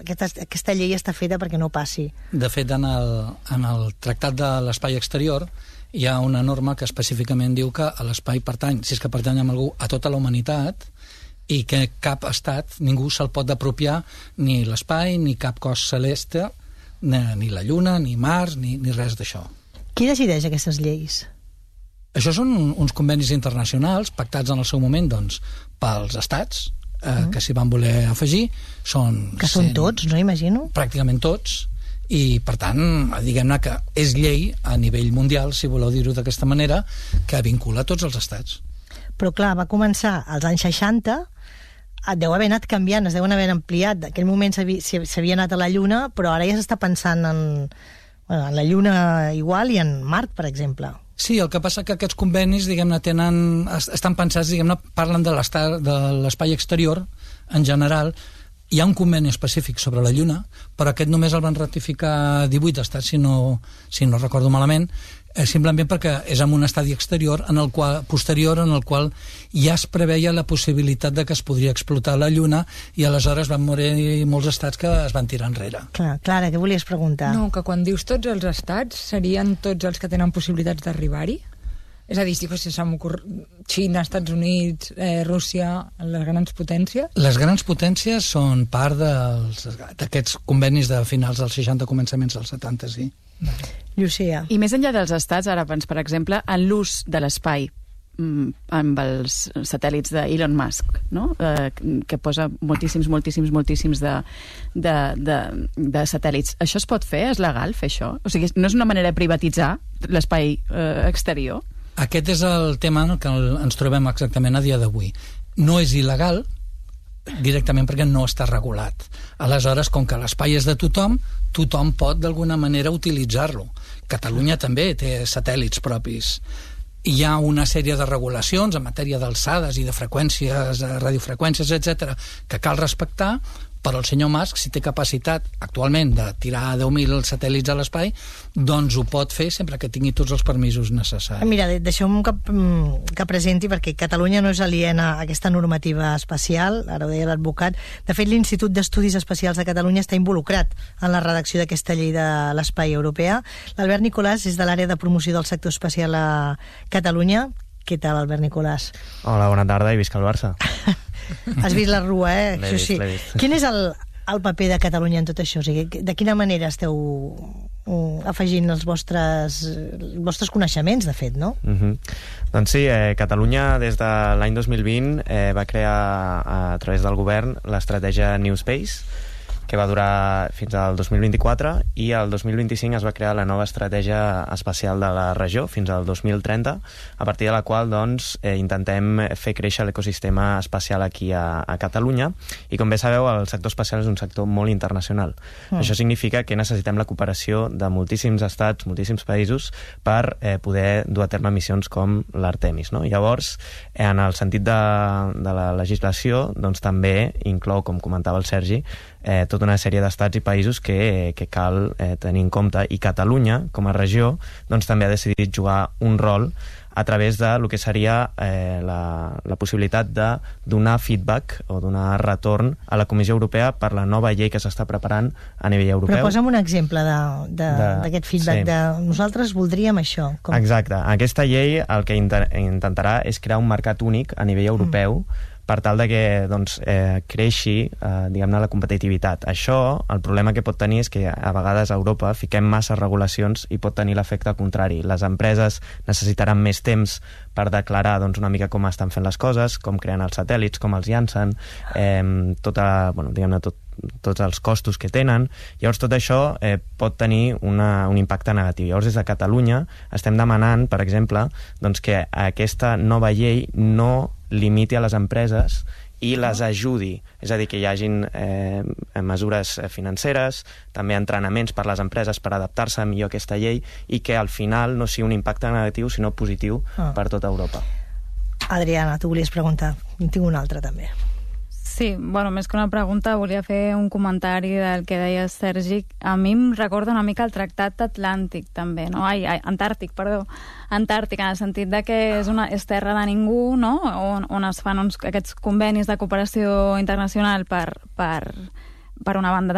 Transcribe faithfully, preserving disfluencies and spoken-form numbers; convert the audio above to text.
aquesta, aquesta llei està feta perquè no passi. De fet, en el, en el Tractat de l'Espai Exterior hi ha una norma que específicament diu que a l'espai pertany, si és que pertany amb algú, a tota la humanitat, i que cap estat, ningú se'l pot apropiar ni l'espai, ni cap cos celeste, ni, ni la Lluna, ni Mars, ni, ni res d'això. Qui decideix aquestes lleis? Això són uns convenis internacionals pactats en el seu moment, doncs, pels estats, eh, mm. que s'hi van voler afegir. Són que són cent, tots, no imagino? Pràcticament tots, i per tant, diguem-ne que és llei a nivell mundial, si voleu dir-ho d'aquesta manera, que vincula tots els estats. Però clar, va començar als anys seixanta, deu haver anat canviant, es deuen haver ampliat. En aquell moment s'havia anat a la Lluna, però ara ja s'està pensant en, bueno, en la Lluna igual i en Mart, per exemple. Sí, el que passa que aquests convenis, diguem-ne, tenen, estan pensats, diguem-ne, parlen de l'espai exterior en general. Hi ha un conveni específic sobre la Lluna, però aquest només el van ratificar divuit estats, si no, si no recordo malament, eh, simplement perquè és en un estadi exterior en el qual, posterior en el qual ja es preveia la possibilitat de que es podria explotar la Lluna, i aleshores van morir molts estats que es van tirar enrere. Clar, Clara, què volies preguntar? No, que quan dius tots els estats, serien tots els que tenen possibilitats d'arribar-hi? És a dir, si s'ha m'ocorre Xina, Estats Units, eh, Rússia, les grans potències? Les grans potències són part d'aquests convenis de finals dels seixanta, començaments dels setanta, sí. Llucia. I més enllà dels estats, ara, per exemple, en l'ús de l'espai amb els satèl·lits d'Elon Musk, no? eh, que posa moltíssims, moltíssims, moltíssims de, de, de, de satèl·lits. Això es pot fer? És legal fer això? O sigui, no és una manera de privatitzar l'espai eh, exterior? Aquest és el tema en el que ens trobem exactament a dia d'avui. No és il·legal, directament perquè no està regulat. Aleshores, com que l'espai és de tothom, tothom pot d'alguna manera utilitzar-lo. Catalunya també té satèl·lits propis. Hi ha una sèrie de regulacions en matèria d'alçades i de freqüències, radiofreqüències, etcètera, que cal respectar, però el senyor Musk, si té capacitat actualment de tirar deu mil satèl·lits a l'espai, doncs ho pot fer sempre que tingui tots els permisos necessaris. Mira, deixeu-me que, que presenti, perquè Catalunya no és aliena a aquesta normativa espacial, ara ho deia l'advocat. De fet, l'Institut d'Estudis Espacials de Catalunya està involucrat en la redacció d'aquesta llei de l'espai europea. L'Albert Nicolàs és de l'àrea de promoció del sector espacial a Catalunya. Què tal, Albert Nicolàs? Hola, bona tarda i visca el Barça. Has vist la rua, eh? L'he vist, sí. l'he vist. Quin és el, el paper de Catalunya en tot això? O sigui, de quina manera esteu afegint els vostres, els vostres coneixements, de fet, no? Uh-huh. Doncs sí, eh, Catalunya des de l'any dos mil vint eh, va crear a través del govern l'estratègia New Space, que va durar fins al dos mil vint-i-quatre, i el dos mil vint-i-cinc es va crear la nova estratègia espacial de la regió fins al dos mil trenta, a partir de la qual doncs, eh, intentem fer créixer l'ecosistema espacial aquí a, a Catalunya, i com bé sabeu, el sector espacial és un sector molt internacional. Mm. Això significa que necessitem la cooperació de moltíssims estats, moltíssims països, per eh, poder dur a terme missions com l'Artemis, no? Llavors, en el sentit de, de la legislació, doncs també inclou, com comentava el Sergi, Eh, tota una sèrie d'estats i països que, que cal eh, tenir en compte, i Catalunya, com a regió, doncs també ha decidit jugar un rol a través de lo que seria eh, la, la possibilitat de donar feedback o donar retorn a la Comissió Europea per la nova llei que s'està preparant a nivell europeu. Però posa'm un exemple d'aquest feedback, sí. de nosaltres voldríem això. Com... Exacte. Aquesta llei el que inter intentarà és crear un mercat únic a nivell europeu, mm. per tal de que doncs, eh, creixi eh, diguem-ne la competitivitat. Això, el problema que pot tenir és que a vegades a Europa fiquem massa regulacions i pot tenir l'efecte contrari. Les empreses necessitaran més temps per declarar doncs, una mica com estan fent les coses, com creen els satèl·lits, com els llancen, eh, tota, bueno, diguem-ne, tot, tots els costos que tenen. Llavors tot això eh, pot tenir una, un impacte negatiu. Llavors des de Catalunya estem demanant, per exemple, doncs, que aquesta nova llei no limiti a les empreses i les ajudi, és a dir, que hi hagin eh, mesures financeres, també entrenaments per les empreses per adaptar-se millor a aquesta llei, i que al final no sigui un impacte negatiu sinó positiu ah. per tota Europa. Adriana, tu volies preguntar, en tinc una altra també. Sí, bueno, més que una pregunta, volia fer un comentari del que deia Sergi. A mi em recorda una mica el Tractat Atlàntic, també, no? Ai, ai, Antàrtic, perdó. Antàrtic, en el sentit de que és, una, és terra de ningú, no? On, on es fan uns, aquests convenis de cooperació internacional per, per, per una banda